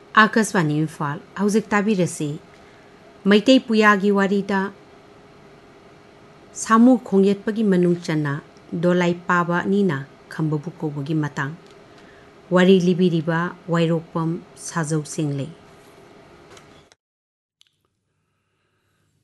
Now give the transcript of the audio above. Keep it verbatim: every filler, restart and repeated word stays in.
आकाशवाणी इम्फाल हौजिक ताबिरसी मैतै पुयागी वारीदा सामू खोंगेटपगी मनुंग चन्ना दोलाई पाबा नीना खंबबु कोबगी मतंग वारी लिबिरिबा वाइरोपम साजौ सिंगले।